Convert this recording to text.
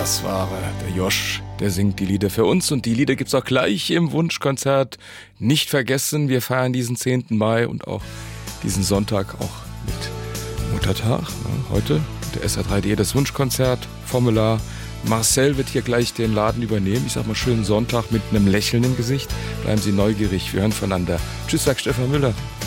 Das war der Josch, der singt die Lieder für uns und die Lieder gibt's auch gleich im Wunschkonzert. Nicht vergessen, wir feiern diesen 10. Mai und auch diesen Sonntag auch mit Muttertag. Heute der SR3D, das Wunschkonzert, Formular. Marcel wird hier gleich den Laden übernehmen. Ich sag mal schönen Sonntag mit einem Lächeln im Gesicht. Bleiben Sie neugierig, wir hören voneinander. Tschüss, sagt Stefan Müller.